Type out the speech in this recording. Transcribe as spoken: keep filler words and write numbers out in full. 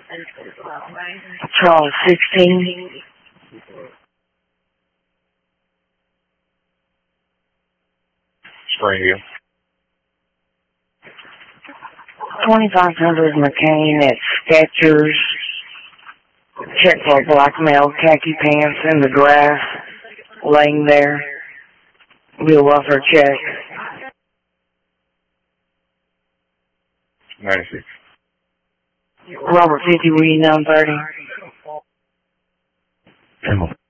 Charles sixteen. Springfield. twenty-five hundred McCain at Skechers. Check for a black male, khaki pants in the grass, laying there. Real welfare check. ninety-six. Robert fifty, were you nine thirty?